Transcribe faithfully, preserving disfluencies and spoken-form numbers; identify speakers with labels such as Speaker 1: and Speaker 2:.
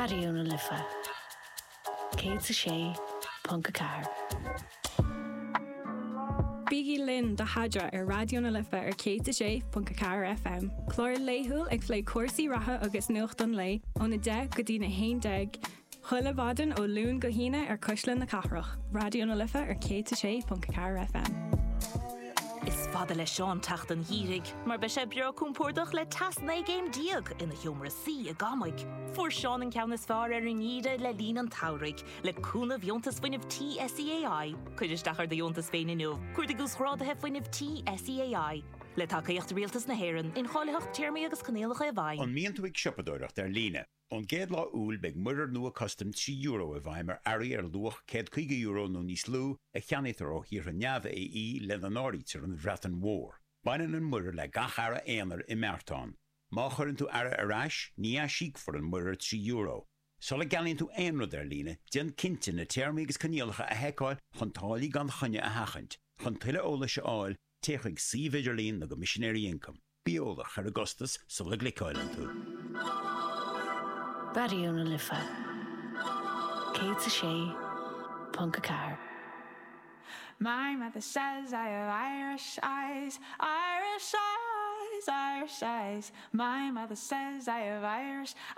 Speaker 1: Radiona Lifa. Cé sa sé, Punca Car.
Speaker 2: Bígí Lynn de Hadra ar Radiona Lifa ar cé sa sé, Punca Car F M. Clóir léithúil ag flé cuasaí ratha agus nuachtan lei, óna de go dtí na haon deig. Chuile bhadan ó lún go híine ar Coisleán na Cathrach. Radiona Lifa ar cé sa sé, Punca Car F M.
Speaker 3: Is fada le Seán tacht an hírig, mar be sé beo cúmpórdach le tas na géim diag ina hiomra sí a gamaig. Fuair Seán an ceannas fear ar an íre le lín an taurig, le cúna bhiontas faoineh T S E A I. Cuidir dachar de bhiontas féin inniu, cuir de gús rádathe faoineh T S E A I. Le tacaíocht rialtas na héireann, in cháileacht tíirmí agus canéalacha a bhain.
Speaker 4: An mian tú ag siopadóireacht ar líne. On géad lá úl beag muirear nua custom trí euro a bhaim ar airí ar luach céad chuige euro nó níos lú a cheannaítar ó hir an neamh é í le an áirítar an bhreatan mhór. Bainan an muirear le gachara éanaar i Meartán. Má churann tú ara arás, ní a síc for an muirear trí euro. Sola galíonn tú éanrad ar líne, den cinnte na téirmí agus canéalacha a heiceáil chun tálaí gan chunne a hachant, chun tuile óla se áil, téchaigh sí viidirlín na go missionary income. Bíolach ar Augustus sola glicáileann tú.
Speaker 1: Radiona Lifa. Cé sa sé, Punca Car.
Speaker 5: My mother says I have Irish eyes, Irish eyes, Irish eyes. My mother says I have Irish